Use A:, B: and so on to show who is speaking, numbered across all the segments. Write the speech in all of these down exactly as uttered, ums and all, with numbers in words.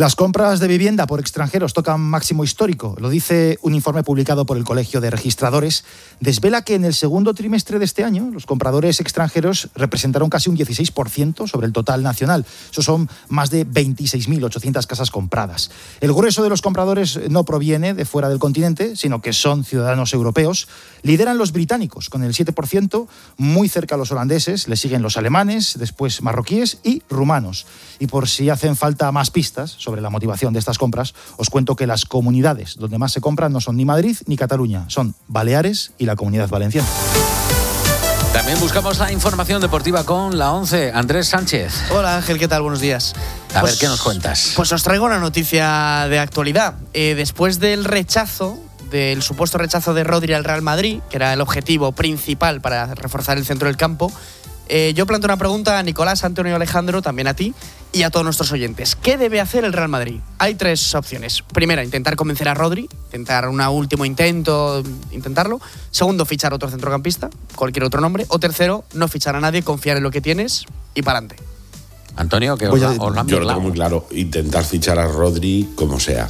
A: Las compras de vivienda por extranjeros tocan máximo histórico. Lo dice un informe publicado por el Colegio de Registradores. Desvela que en el segundo trimestre de este año los compradores extranjeros representaron casi un dieciséis por ciento sobre el total nacional. Eso son más de veintiséis mil ochocientas casas compradas. El grueso de los compradores no proviene de fuera del continente, sino que son ciudadanos europeos. Lideran los británicos con el siete por ciento, muy cerca a los holandeses, le siguen los alemanes, después marroquíes y rumanos. Y por si hacen falta más pistas sobre la motivación de estas compras, os cuento que las comunidades donde más se compran no son ni Madrid ni Cataluña, son Baleares y la Comunidad Valenciana.
B: También buscamos la información deportiva con la once. Andrés Sánchez.
C: Hola Ángel, ¿qué tal? Buenos días.
B: A
C: pues,
B: ver, ¿qué nos cuentas?
C: Pues os traigo una noticia de actualidad. Eh, después del rechazo, del supuesto rechazo de Rodri al Real Madrid, que era el objetivo principal para reforzar el centro del campo, eh, yo planteo una pregunta a Nicolás, Antonio y Alejandro, también a ti y a todos nuestros oyentes. ¿Qué debe hacer el Real Madrid? Hay tres opciones. Primera, intentar convencer a Rodri, intentar un último intento, intentarlo. Segundo, fichar otro centrocampista, cualquier otro nombre. O tercero, no fichar a nadie, confiar en lo que tienes y para adelante.
B: Antonio, que os,
D: pues
B: os lo han
D: Yo lo tengo muy claro, intentar fichar a Rodri como sea.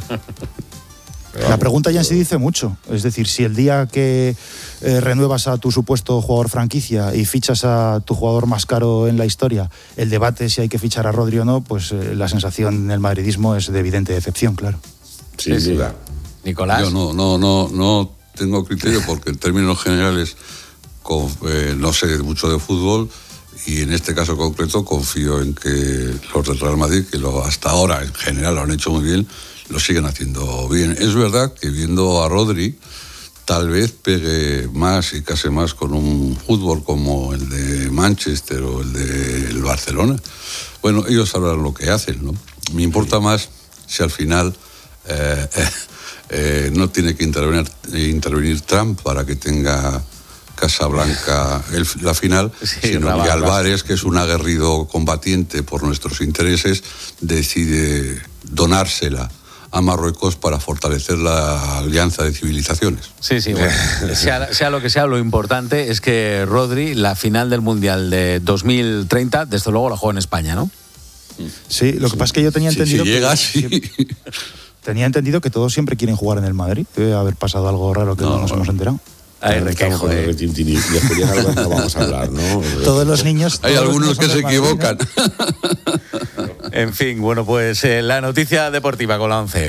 A: La pregunta ya en sí dice mucho. Es decir, si el día que eh, renuevas a tu supuesto jugador franquicia y fichas a tu jugador más caro en la historia, el debate si hay que fichar a Rodri o no, pues eh, la sensación en el madridismo es de evidente decepción, claro.
D: Sin sí, duda.
B: Sí. Nicolás.
E: Yo no, no, no, no tengo criterio porque en términos generales con, eh, no sé mucho de fútbol y en este caso concreto confío en que los del Real Madrid, que lo, hasta ahora en general lo han hecho muy bien, lo siguen haciendo bien. Es verdad que viendo a Rodri tal vez pegue más y case más con un fútbol como el de Manchester o el de el Barcelona. Bueno, ellos sabrán lo que hacen, ¿no? Me importa más si al final eh, eh, eh, no tiene que intervenir, intervenir Trump para que tenga Casa Blanca el, la final, sí, sino que Álvarez, que es un aguerrido combatiente por nuestros intereses, decide donársela a Marruecos para fortalecer la alianza de civilizaciones.
B: Sí, sí, bueno, sea, sea lo que sea, lo importante es que Rodri, la final del Mundial de dos mil treinta, desde luego la juega en España, ¿no?
A: Sí, lo que pasa es que yo tenía
E: sí,
A: entendido
E: si
A: que...
E: llega, sí.
A: Tenía entendido que todos siempre quieren jugar en el Madrid. Debe haber pasado algo raro que no, no nos hemos enterado.
B: Ay, requejo, eh.
D: De Julián Álvarez no vamos a hablar, ¿no?
A: Todos los niños...
E: Hay
A: todos
E: algunos que se
A: Madrid,
E: equivocan.
A: ¿no?
B: En fin, bueno, pues eh, la noticia deportiva con la once.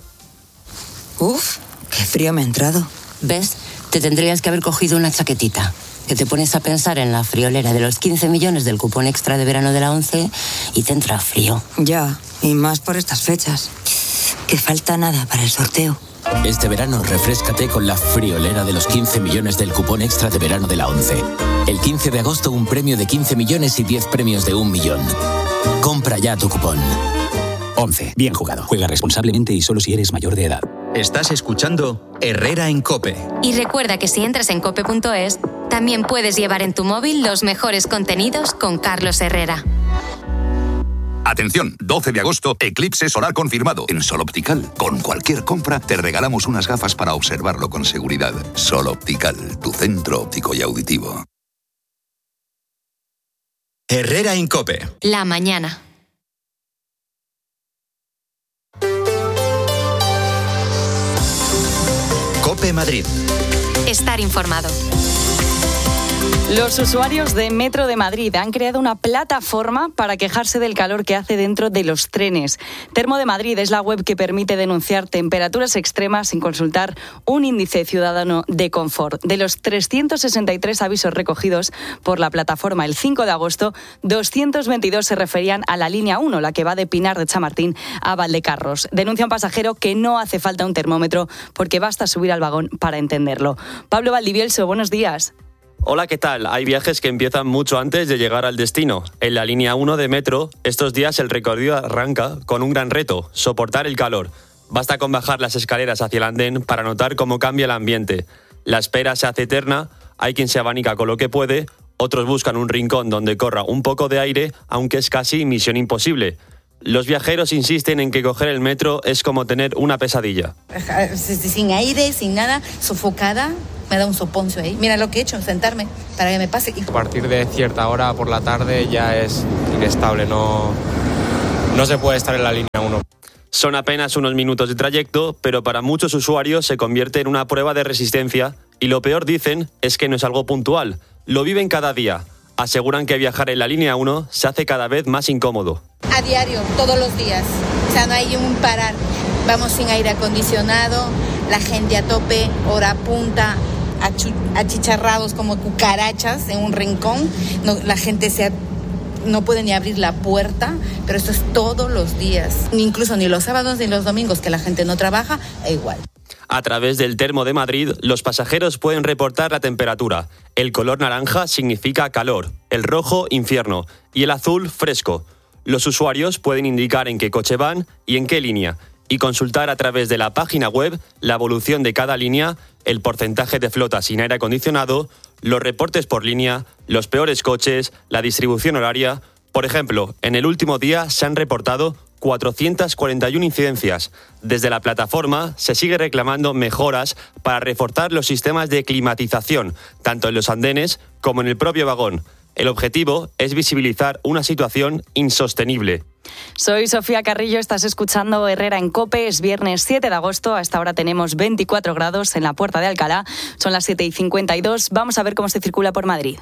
F: Uf, qué frío me ha entrado. ¿Ves? Te tendrías que haber cogido una chaquetita. Que te pones a pensar en la friolera de los quince millones del cupón extra de verano de la once y te entra frío. Ya, y más por estas fechas. Que falta nada para el sorteo.
G: Este verano refréscate con la friolera de los quince millones del cupón extra de verano de la once. El quince de agosto un premio de quince millones y diez premios de un millón. Compra ya tu cupón. once. Bien jugado. Juega responsablemente y solo si eres mayor de edad.
H: Estás escuchando Herrera en COPE.
I: Y recuerda que si entras en cope punto es, también puedes llevar en tu móvil los mejores contenidos con Carlos Herrera.
H: Atención, doce de agosto, eclipse solar confirmado en Sol Optical. Con cualquier compra te regalamos unas gafas para observarlo con seguridad. Sol Optical, tu centro óptico y auditivo. Herrera en COPE.
I: La mañana.
H: COPE Madrid.
I: Estar informado.
J: Los usuarios de Metro de Madrid han creado una plataforma para quejarse del calor que hace dentro de los trenes. Termo de Madrid es la web que permite denunciar temperaturas extremas sin consultar un índice ciudadano de confort. De los trescientos sesenta y tres avisos recogidos por la plataforma el cinco de agosto, doscientos veintidós se referían a la línea uno, la que va de Pinar de Chamartín a Valdecarros. Denuncia un pasajero que no hace falta un termómetro porque basta subir al vagón para entenderlo. Pablo Valdivielso, buenos días.
K: Hola, ¿qué tal? Hay viajes que empiezan mucho antes de llegar al destino. En la línea uno de Metro, estos días el recorrido arranca con un gran reto, soportar el calor. Basta con bajar las escaleras hacia el andén para notar cómo cambia el ambiente. La espera se hace eterna, hay quien se abanica con lo que puede, otros buscan un rincón donde corra un poco de aire, aunque es casi misión imposible. Los viajeros insisten en que coger el metro es como tener una pesadilla.
L: Sin aire, sin nada, sofocada, me da un soponcio ahí. Mira lo que he hecho, sentarme para que me pase.
M: A partir de cierta hora por la tarde ya es inestable, no,
K: no se puede estar en la línea uno. Son apenas unos minutos de trayecto, pero para muchos usuarios se convierte en una prueba de resistencia y lo peor, dicen, es que no es algo puntual. Lo viven cada día. Aseguran que viajar en la línea uno se hace cada vez más incómodo.
L: A diario, todos los días. O sea, no hay un parar. Vamos sin aire acondicionado, la gente a tope, hora punta, achicharrados como cucarachas en un rincón. No, la gente se no puede ni abrir la puerta, pero esto es todos los días. Incluso ni los sábados ni los domingos, que la gente no trabaja, e igual.
K: A través del Termo de Madrid, los pasajeros pueden reportar la temperatura. El color naranja significa calor, el rojo, infierno, y el azul, fresco. Los usuarios pueden indicar en qué coche van y en qué línea, y consultar a través de la página web la evolución de cada línea, el porcentaje de flota sin aire acondicionado, los reportes por línea, los peores coches, la distribución horaria. Por ejemplo, en el último día se han reportado cuatrocientas cuarenta y una incidencias. Desde la plataforma se sigue reclamando mejoras para reforzar los sistemas de climatización, tanto en los andenes como en el propio vagón. El objetivo es visibilizar una situación insostenible.
J: Soy Sofía Carrillo, estás escuchando Herrera en COPE. Es viernes siete de agosto, hasta ahora tenemos veinticuatro grados en la Puerta de Alcalá. Son las siete y cincuenta y dos. Vamos a ver cómo se circula por Madrid.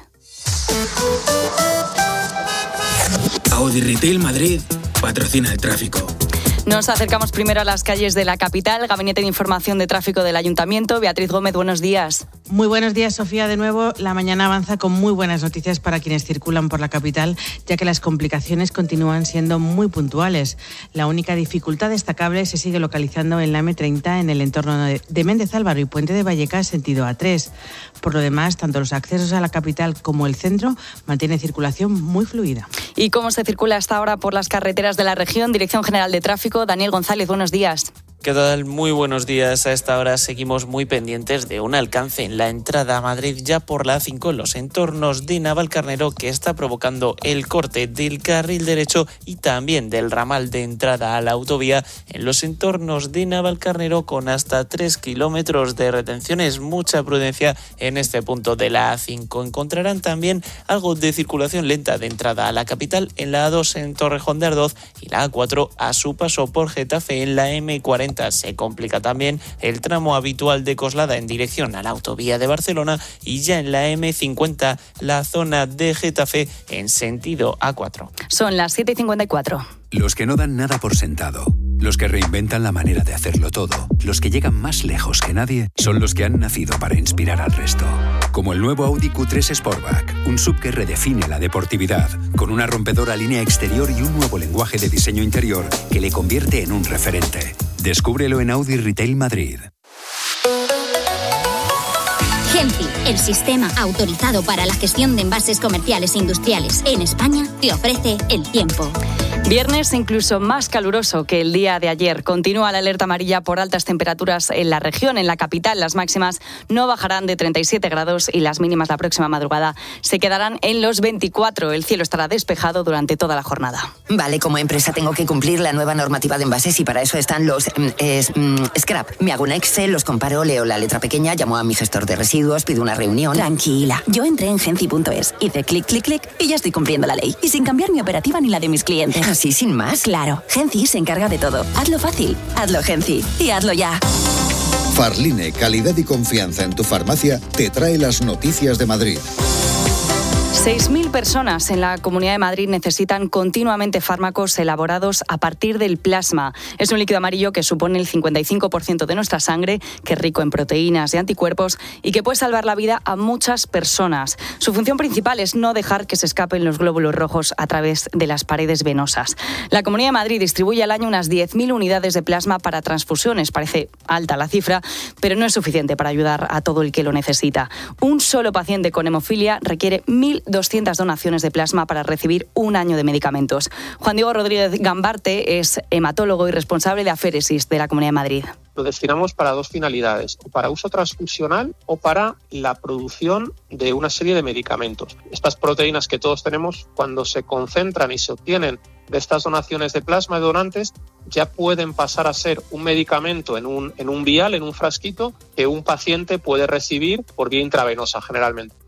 M: Audi Retail Madrid patrocina el tráfico.
J: Nos acercamos primero a las calles de la capital. Gabinete de Información de Tráfico del Ayuntamiento. Beatriz Gómez, buenos días.
N: Muy buenos días, Sofía. De nuevo, la mañana avanza con muy buenas noticias para quienes circulan por la capital, ya que las complicaciones continúan siendo muy puntuales. La única dificultad destacable se sigue localizando en la eme treinta, en el entorno de Méndez Álvaro y Puente de Vallecas, sentido A tres. Por lo demás, tanto los accesos a la capital como el centro mantienen circulación muy fluida.
J: ¿Y cómo se circula hasta ahora por las carreteras de la región? Dirección General de Tráfico, Daniel González, buenos días.
O: ¿Qué tal? Muy buenos días. A esta hora seguimos muy pendientes de un alcance en la entrada a Madrid ya por la A cinco en los entornos de Navalcarnero, que está provocando el corte del carril derecho y también del ramal de entrada a la autovía en los entornos de Navalcarnero, con hasta tres kilómetros de retenciones. Mucha prudencia en este punto de la A cinco. Encontrarán también algo de circulación lenta de entrada a la capital en la A dos en Torrejón de Ardoz y la A cuatro a su paso por Getafe en la eme cuarenta. Se complica también el tramo habitual de Coslada en dirección a la autovía de Barcelona y ya en la eme cincuenta la zona de Getafe en sentido A cuatro.
J: Son las siete y cincuenta y cuatro.
P: Los que no dan nada por sentado, los que reinventan la manera de hacerlo todo, los que llegan más lejos que nadie, son los que han nacido para inspirar al resto. Como el nuevo Audi Q tres Sportback, un sub que redefine la deportividad, con una rompedora línea exterior y un nuevo lenguaje de diseño interior que le convierte en un referente. Descúbrelo en Audi Retail Madrid.
Q: Genci, el sistema autorizado para la gestión de envases comerciales e industriales en España, te ofrece el tiempo.
J: Viernes incluso más caluroso que el día de ayer. Continúa la alerta amarilla por altas temperaturas en la región. En la capital las máximas no bajarán de treinta y siete grados y las mínimas la próxima madrugada se quedarán en los veinticuatro. El cielo estará despejado durante toda la jornada.
R: Vale, como empresa tengo que cumplir la nueva normativa de envases y para eso están los eh, scrap. Me hago un Excel, los comparo, leo la letra pequeña, llamo a mi gestor de residuos, pido una reunión.
S: Tranquila, yo entré en genci punto es, hice clic, clic, clic y ya estoy cumpliendo la ley. Y sin cambiar mi operativa ni la de mis clientes.
R: ¿Así sin más?
S: Claro, Genci se encarga de todo. Hazlo fácil, hazlo Genci y hazlo ya.
T: Farline, calidad y confianza en tu farmacia, te trae las noticias de Madrid.
J: seis mil personas en la Comunidad de Madrid necesitan continuamente fármacos elaborados a partir del plasma. Es un líquido amarillo que supone el cincuenta y cinco por ciento de nuestra sangre, que es rico en proteínas y anticuerpos y que puede salvar la vida a muchas personas. Su función principal es no dejar que se escapen los glóbulos rojos a través de las paredes venosas. La Comunidad de Madrid distribuye al año unas diez mil unidades de plasma para transfusiones. Parece alta la cifra, pero no es suficiente para ayudar a todo el que lo necesita. Un solo paciente con hemofilia requiere mil doscientas donaciones de plasma para recibir un año de medicamentos. Juan Diego Rodríguez Gambarte es hematólogo y responsable de aféresis de la Comunidad de Madrid.
U: Lo destinamos para dos finalidades, o para uso transfusional o para la producción de una serie de medicamentos. Estas proteínas que todos tenemos, cuando se concentran y se obtienen de estas donaciones de plasma de donantes, ya pueden pasar a ser un medicamento en un, en un vial, en un frasquito, que un paciente puede recibir por vía intravenosa generalmente.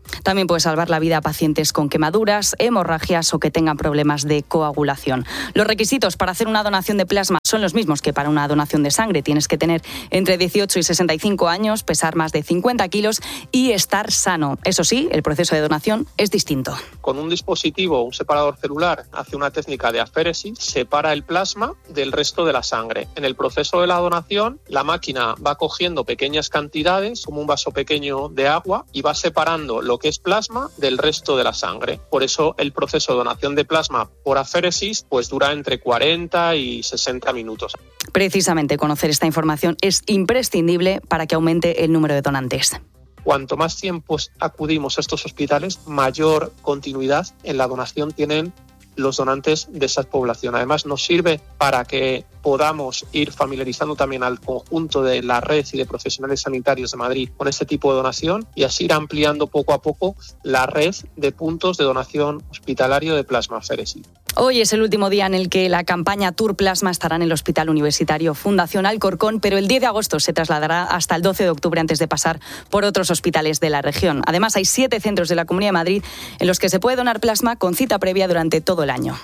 J: También puede salvar la vida a pacientes con quemaduras, hemorragias o que tengan problemas de coagulación. Los requisitos para hacer una donación de plasma son los mismos que para una donación de sangre. Tienes que tener entre dieciocho y sesenta y cinco años, pesar más de cincuenta kilos y estar sano. Eso sí, el proceso de donación es distinto.
U: Con un dispositivo, un separador celular, hace una técnica de aféresis, separa el plasma del resto de la sangre. En el proceso de la donación, la máquina va cogiendo pequeñas cantidades, como un vaso pequeño de agua, y va separando lo que es plasma del resto de la sangre. Por eso el proceso de donación de plasma por aféresis pues dura entre cuarenta y sesenta minutos.
J: Precisamente conocer esta información es imprescindible para que aumente el número de donantes.
U: Cuanto más tiempo acudimos a estos hospitales, mayor continuidad en la donación tienen los donantes de esa población. Además, nos sirve para que podamos ir familiarizando también al conjunto de la red y de profesionales sanitarios de Madrid con este tipo de donación y así ir ampliando poco a poco la red de puntos de donación hospitalario de plasmaféresis.
J: Hoy es el último día en el que la campaña Tour Plasma estará en el Hospital Universitario Fundación Alcorcón, pero el diez de agosto se trasladará hasta el doce de octubre antes de pasar por otros hospitales de la región. Además, hay siete centros de la Comunidad de Madrid en los que se puede donar plasma con cita previa durante todo el año.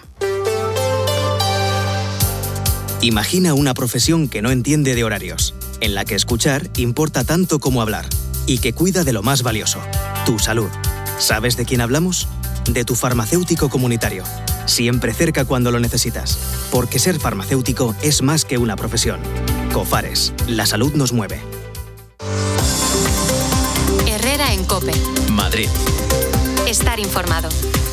C: Imagina una profesión que no entiende de horarios, en la que escuchar importa tanto como hablar y que cuida de lo más valioso, tu salud. ¿Sabes de quién hablamos? De tu farmacéutico comunitario. Siempre cerca cuando lo necesitas. Porque ser farmacéutico es más que una profesión. Cofares, la salud nos mueve.
I: Herrera en COPE.
G: Madrid.
I: Estar informado.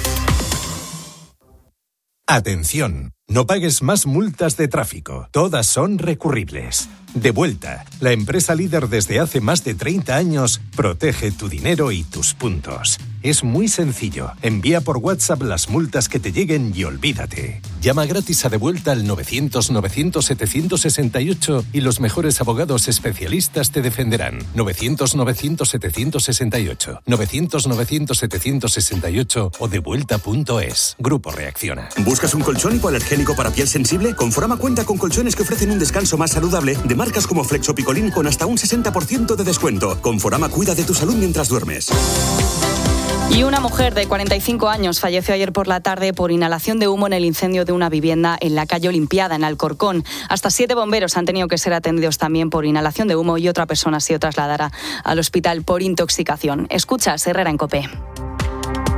V: Atención, no pagues más multas de tráfico. Todas son recurribles. Devuelta, la empresa líder desde hace más de treinta años, protege tu dinero y tus puntos. Es muy sencillo. Envía por WhatsApp las multas que te lleguen y olvídate. Llama gratis a Devuelta al novecientos novecientos setecientos sesenta y ocho y los mejores abogados especialistas te defenderán. novecientos novecientos setecientos sesenta y ocho, novecientos novecientos setecientos sesenta y ocho o devuelta punto es. Grupo Reacciona.
W: ¿Buscas un colchón hipoalergénico para piel sensible? Conforama cuenta con colchones que ofrecen un descanso más saludable de marcas como Flexo Picolín con hasta un sesenta por ciento de descuento. Conforama cuida de tu salud mientras duermes.
J: Y una mujer de cuarenta y cinco años falleció ayer por la tarde por inhalación de humo en el incendio de una vivienda en la calle Olimpiada, en Alcorcón. Hasta siete bomberos han tenido que ser atendidos también por inhalación de humo y otra persona ha sido trasladada al hospital por intoxicación. Escuchas Herrera en COPE.